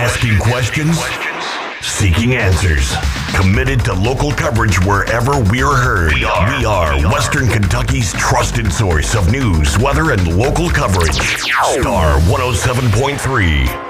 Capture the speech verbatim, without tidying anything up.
Asking questions, seeking answers. Committed to local coverage wherever we're heard. We are, we are Western Kentucky's trusted source of news, weather, and local coverage. Star one oh seven point three.